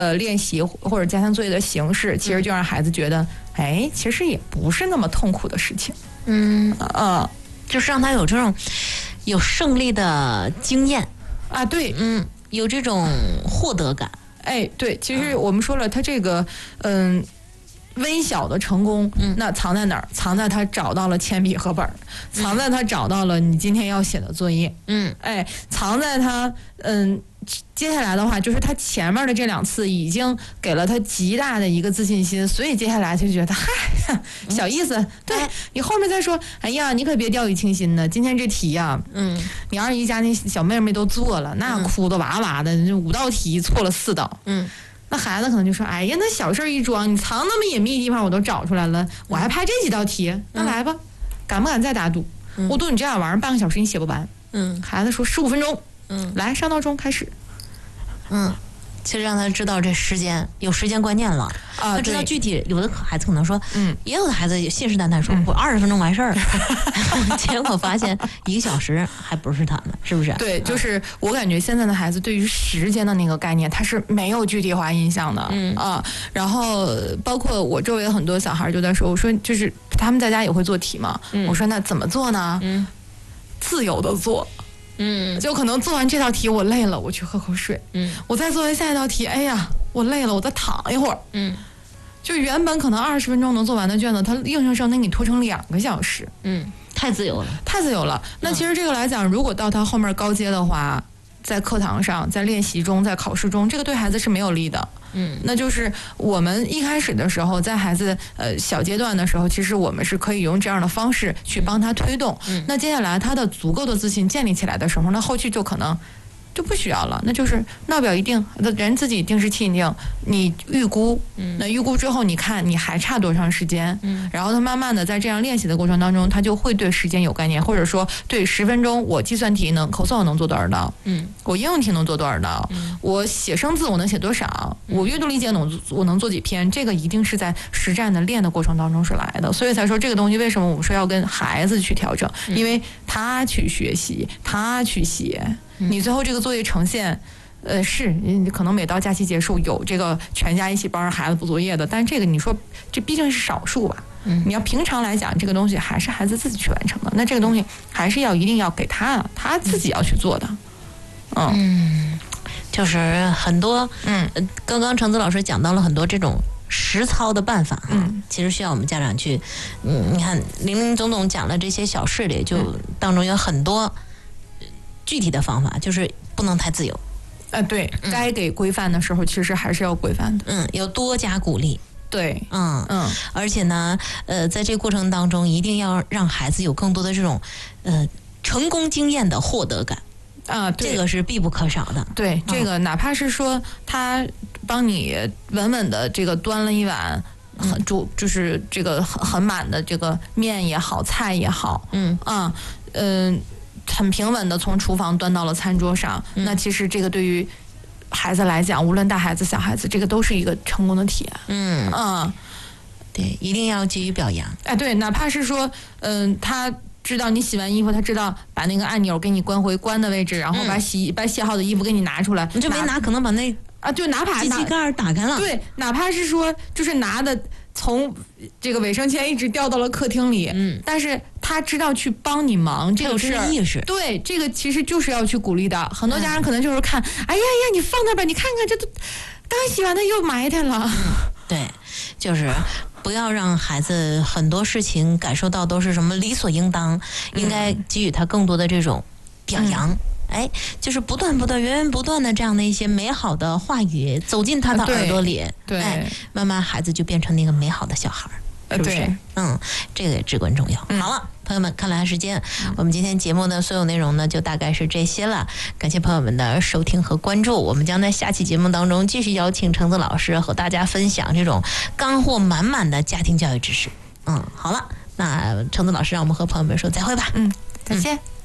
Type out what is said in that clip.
练习或者家庭作业的形式，其实就让孩子觉得，哎，其实也不是那么痛苦的事情。 就是让他有这种有胜利的经验啊，对， 有这种获得感。 哎，对，其实我们说了，他这个微小的成功，那藏在哪儿？藏在他找到了铅笔和本儿，藏在他找到了你今天要写的作业，哎，藏在他接下来的话，就是他前面的这2次已经给了他极大的一个自信心，所以接下来他就觉得嗨，小意思，对你后面再说，哎呀，你可别掉以轻心呢，今天这题呀，你二姨家那小妹妹都做了，那哭的哇哇的，5道题错了4道，那孩子可能就说，哎呀，那小事一桩，你藏那么隐秘的地方我都找出来了，我还拍这几道题，那来吧，敢不敢再打赌？我赌你这样玩意儿半个小时你写不完。孩子说15分钟。来上闹钟开始。 其实让他知道这时间有时间观念了啊，他知道具体。有的孩子可能说，也有的孩子信誓旦旦说我20分钟完事儿，结果发现1个小时还不是他们，是不是？ 对，就是我感觉现在的孩子对于时间的那个概念，他是没有具体化印象的然后包括我周围很多小孩就在说，我说就是他们在家也会做题嘛，我说那怎么做呢？自由的做。就可能做完这道题我累了，我去喝口水。我再做完下一道题，哎呀，我累了，我再躺一会儿。就原本可能20分钟能做完的卷子，他硬生生能给你拖成2个小时。 太自由了， 太自由了。那其实这个来讲，如果到他后面高阶的话，在课堂上、在练习中、在考试中，这个对孩子是没有利的。那就是我们一开始的时候，在孩子小阶段的时候，其实我们是可以用这样的方式去帮他推动。那接下来他的足够的自信建立起来的时候，那后续就可能就不需要了，那就是闹表一定，人自己定时器一定，你预估，那预估之后你看你还差多长时间，然后他慢慢的在这样练习的过程当中，他就会对时间有概念，或者说对10分钟我计算题口算我能做多少道，我应用题能做多少道，我写生字我能写多少，我阅读理解我能做几篇，这个一定是在实战的练的过程当中是来的，所以才说这个东西为什么我们说要跟孩子去调整，因为他去学习，他去写。你最后这个作业呈现，是你可能每到假期结束有这个全家一起帮着孩子补作业的，但是这个你说这毕竟是少数吧，你要平常来讲这个东西还是孩子自己去完成的，那这个东西还是一定要给他自己要去做的， 就是很多刚刚橙子老师讲到了很多这种实操的办法其实需要我们家长去你看林林总总讲了这些小事里，就当中有很多具体的方法，就是不能太自由。 对，该给规范的时候，其实还是要规范的。 要多加鼓励。 对， 而且呢，在这个过程当中，一定要让孩子有更多的这种成功经验的获得感。这个是必不可少的。 对，这个哪怕是说他帮你稳稳的这个端了一碗。就是这个很满的这个面也好，菜也好，很平稳的从厨房端到了餐桌上，那其实这个对于孩子来讲，无论大孩子小孩子，这个都是一个成功的体验。 对，一定要给予表扬。 对，哪怕是说，他知道你洗完衣服，他知道把那个按钮给你关回关的位置，然后把洗好的衣服给你拿出来， 你就没拿，可能把那就哪怕机器盖打开了。 对，哪怕是说就是拿的从这个卫生间一直掉到了客厅里，但是他知道去帮你忙这个事儿， 意识。 对，这个其实就是要去鼓励的。很多家长可能就是看，哎呀，你放那吧，你看看这都刚洗完的又埋汰了。 对，就是不要让孩子很多事情感受到都是什么理所应当，应该给予他更多的这种表扬。就是不断源源不断的这样的一些美好的话语走进他的耳朵里， 对， 慢慢孩子就变成那个美好的小孩，是不是？这个也至关重要。好了，朋友们，看来时间，我们今天节目的所有内容呢，就大概是这些了。感谢朋友们的收听和关注，我们将在下期节目当中继续邀请橙子老师和大家分享这种干货满满的家庭教育知识。好了，那橙子老师让我们和朋友们说再会吧。 再见。